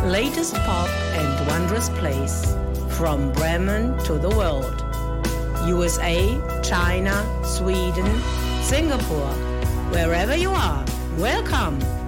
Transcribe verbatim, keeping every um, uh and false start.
latest pop and wondrous place, from Bremen to the world. U S A, China, Sweden, Singapore, wherever you are, welcome!